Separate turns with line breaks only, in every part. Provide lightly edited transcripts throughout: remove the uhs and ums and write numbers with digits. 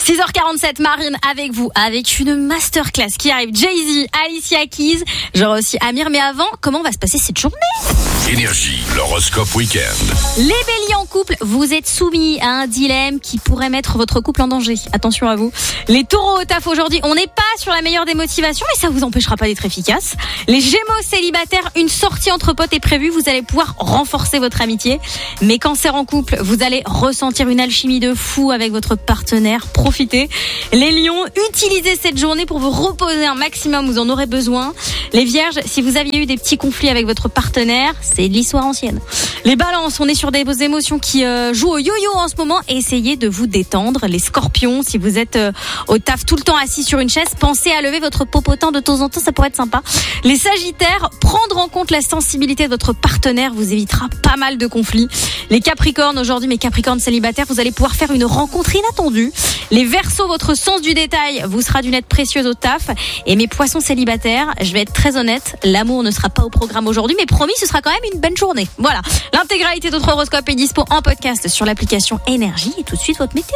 6h47, Marine avec vous, avec une masterclass qui arrive. Jay-Z, Alicia Keys, j'aurai aussi Amir. Mais avant, comment va se passer cette journée ?
Énergie, l'horoscope week-end.
Les béliers en couple, vous êtes soumis à un dilemme qui pourrait mettre votre couple en danger. Attention à vous. Les taureaux au taf aujourd'hui, on n'est pas sur la meilleure des motivations, mais ça vous empêchera pas d'être efficace. Les gémeaux célibataires, une sortie entre potes est prévue, vous allez pouvoir renforcer votre amitié. Mais cancer en couple, vous allez ressentir une alchimie de fou avec votre partenaire. Profitez. Les lions, utilisez cette journée pour vous reposer un maximum, vous en aurez besoin. Les vierges, si vous aviez eu des petits conflits avec votre partenaire, c'est de l'histoire ancienne. Les balances, on est sur des émotions qui jouent au yo-yo en ce moment et essayez de vous détendre. Les scorpions, si vous êtes au taf tout le temps assis sur une chaise, pensez à lever votre popotin de temps en temps, ça pourrait être sympa. Les sagittaires, prendre en compte la sensibilité de votre partenaire vous évitera pas mal de conflits. Les capricornes, aujourd'hui, mes capricornes célibataires, vous allez pouvoir faire une rencontre inattendue. Les verseaux, votre sens du détail vous sera d'une aide précieuse au taf. Et mes poissons célibataires, je vais être très honnête, l'amour ne sera pas au programme aujourd'hui, mais promis, ce sera quand même une bonne journée. Voilà, l'intégralité de notre horoscope est dispo en podcast sur l'application Énergie. Et tout de suite, votre météo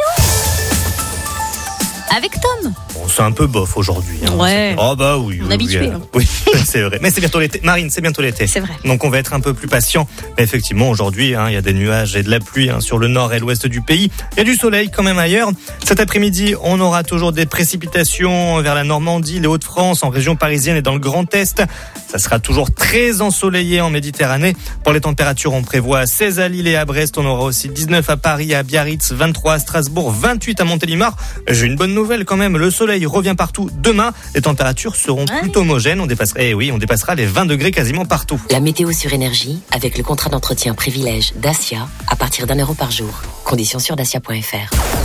avec Tom.
Bon, c'est un peu bof aujourd'hui. Hein.
Ouais.
Oh bah oui.
On est habitué. Hein.
Oui, c'est vrai. Mais c'est bientôt l'été. Marine, c'est bientôt l'été.
C'est vrai.
Donc on va être un peu plus patient. Mais effectivement, aujourd'hui, il y a des nuages et de la pluie sur le nord et l'ouest du pays. Il y a du soleil quand même ailleurs. Cet après-midi, on aura toujours des précipitations vers la Normandie, les Hauts-de-France, en région parisienne et dans le Grand Est. Ça sera toujours très ensoleillé en Méditerranée. Pour les températures, on prévoit 16 à Lille et à Brest. On aura aussi 19 à Paris, à Biarritz, 23 à Strasbourg, 28 à Montélimar. J'ai une bonne nouvelle quand même. Le soleil revient partout demain. Les températures seront plutôt homogènes. On dépassera les 20 degrés quasiment partout.
La météo sur Énergie avec le contrat d'entretien privilège Dacia à partir d'€1 par jour. Conditions sur dacia.fr.